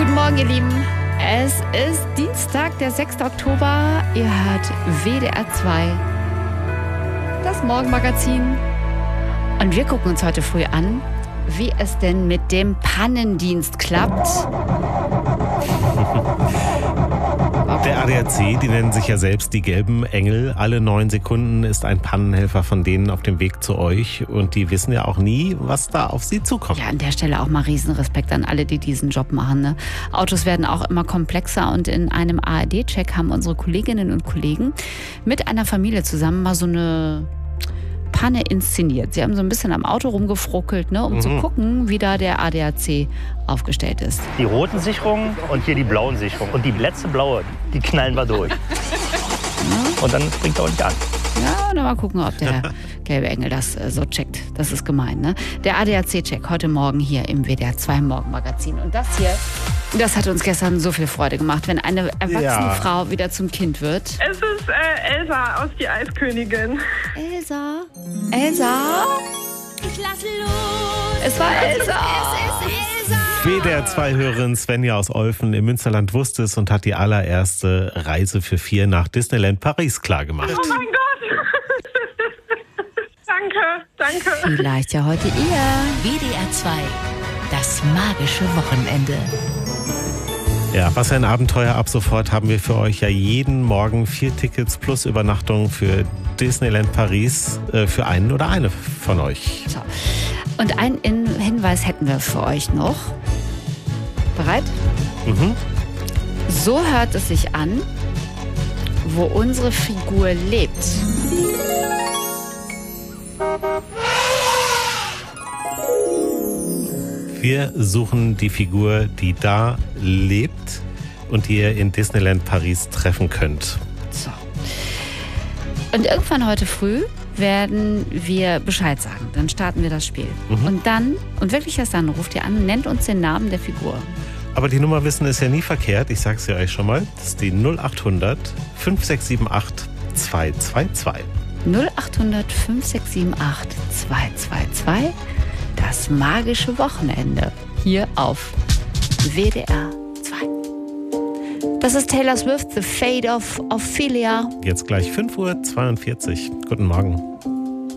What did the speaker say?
Guten Morgen, ihr Lieben. Es ist Dienstag, der 6. Oktober. Ihr hört WDR 2, das Morgenmagazin. Und wir gucken uns heute früh an, wie es denn mit dem Pannendienst klappt. Der ADAC, die nennen sich ja selbst die gelben Engel. Alle 9 Sekunden ist ein Pannenhelfer von denen auf dem Weg zu euch. Und die wissen ja auch nie, was da auf sie zukommt. Ja, an der Stelle auch mal Riesenrespekt an alle, die diesen Job machen. Ne? Autos werden auch immer komplexer und in einem ARD-Check haben unsere Kolleginnen und Kollegen mit einer Familie zusammen mal so eine Panne inszeniert. Sie haben so ein bisschen am Auto rumgefruckelt, ne, um zu gucken, wie da der ADAC aufgestellt ist. Die roten Sicherungen und hier die blauen Sicherungen. Und die letzte blaue, die knallen wir durch. Und dann springt er uns an. Ja, und dann mal gucken, ob der gelbe Engel das so checkt. Das ist gemein, ne? Der ADAC-Check heute Morgen hier im WDR 2 Morgenmagazin. Und das hier, das hat uns gestern so viel Freude gemacht, wenn eine erwachsene Frau wieder zum Kind wird. Es ist Elsa aus Die Eiskönigin. Elsa? Elsa? Ich lasse los. Es war Elsa. Es ist Elsa. WDR 2-Hörerin Svenja aus Olfen im Münsterland wusste es und hat die allererste Reise für 4 nach Disneyland Paris klargemacht. Oh mein Gott. Danke. Vielleicht ja heute ihr. WDR 2, das magische Wochenende. Ja, was ein Abenteuer. Ab sofort haben wir für euch ja jeden Morgen 4 Tickets plus Übernachtung für Disneyland Paris für einen oder eine von euch. So. Und einen Hinweis hätten wir für euch noch. Bereit? So hört es sich an, wo unsere Figur lebt. Wir suchen die Figur, die da lebt und die ihr in Disneyland Paris treffen könnt. So. Und irgendwann heute früh werden wir Bescheid sagen. Dann starten wir das Spiel. Und dann, und wirklich erst dann, ruft ihr an, nennt uns den Namen der Figur. Aber die Nummer wissen ist ja nie verkehrt. Ich sag's ja euch schon mal. Das ist die 0800 5678 222. 0800 5678 222. Das magische Wochenende. Hier auf WDR 2. Das ist Taylor Swift, The Fate of Ophelia. Jetzt gleich 5:42 Uhr. Guten Morgen.